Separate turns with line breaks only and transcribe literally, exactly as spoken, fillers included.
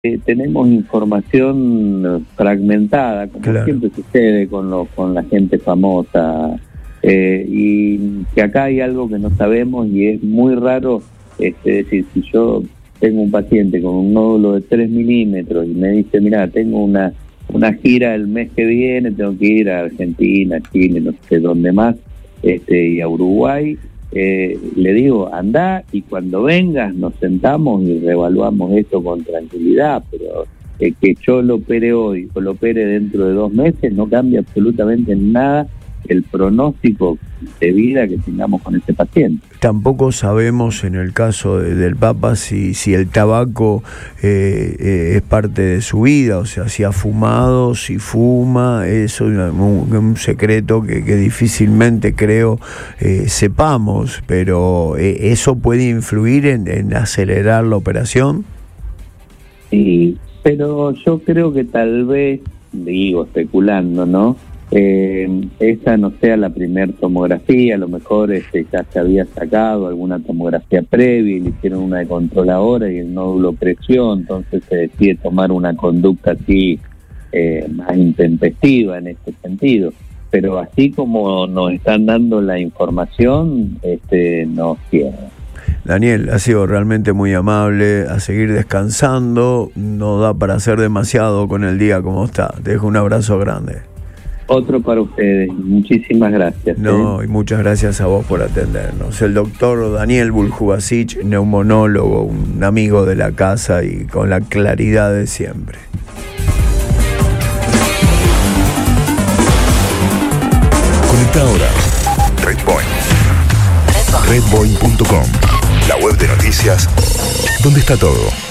Eh, tenemos información fragmentada, como
claro.
siempre sucede con, lo, con la gente famosa, eh, y que acá hay algo que no sabemos y es muy raro. Este, decir, si yo tengo un paciente con un nódulo de tres milímetros y me dice, mira, tengo una, una gira el mes que viene, tengo que ir a Argentina, Chile, no sé dónde más, este, y a Uruguay, Eh, le digo, anda y cuando vengas nos sentamos y reevaluamos esto con tranquilidad, pero eh, que yo lo opere hoy o lo opere dentro de dos meses no cambia absolutamente nada el pronóstico de vida que tengamos con este paciente.
Tampoco sabemos en el caso de, del Papa si, si el tabaco eh, eh, es parte de su vida, o sea, si ha fumado, si fuma, eso es un, un secreto que, que difícilmente creo eh, sepamos, pero eh, ¿eso puede influir en, en acelerar la operación?
Sí, pero yo creo que tal vez, digo, especulando, ¿no? Eh, esa no sea la primer tomografía, a lo mejor este, ya se había sacado alguna tomografía previa y le hicieron una de control ahora y el nódulo creció, entonces se decide tomar una conducta así eh, más intempestiva en este sentido. Pero así como nos están dando la información, este, no cierra.
Daniel, ha sido realmente muy amable, a seguir descansando, no da para hacer demasiado con el día como está. Te dejo un abrazo grande.
Otro para ustedes, muchísimas gracias.
No,
¿eh?
y muchas gracias a vos por atendernos. El doctor Daniel Buljubasic, neumonólogo, un amigo de la casa y con la claridad de siempre.
Conecta ahora. Redpoint. redpoint punto com, la web de noticias donde está todo.